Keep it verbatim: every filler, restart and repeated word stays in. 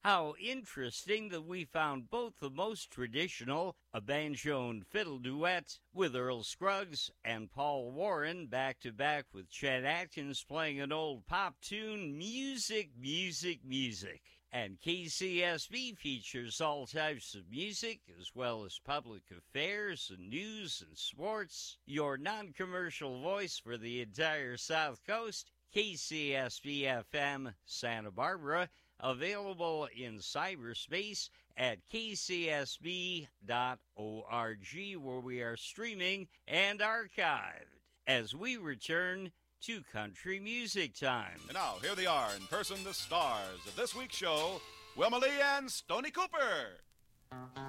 How interesting that we found both the most traditional, a banjo and fiddle duet with Earl Scruggs and Paul Warren back-to-back with Chet Atkins playing an old pop tune, music, music, music. And K C S B features all types of music as well as public affairs and news and sports. Your non-commercial voice for the entire South Coast, K C S B F M Santa Barbara, available in cyberspace at k c s b dot org, where we are streaming and archived. As we return to Country Music Time. And now, here they are in person, the stars of this week's show, Wilma Lee and Stony Cooper.